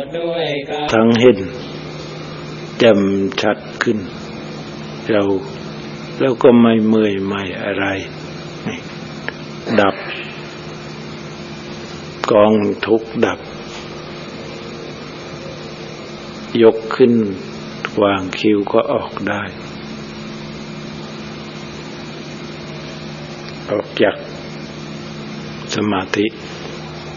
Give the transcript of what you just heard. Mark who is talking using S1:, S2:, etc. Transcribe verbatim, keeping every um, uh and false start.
S1: ทั้งเห็นแจ่มชัดขึ้นเราแล้วก็ไม่เมื่อยไม่อะไรดับกองทุกข์ดับยกขึ้นวางคิ้วก็ออกได้ออกจากสมาธิ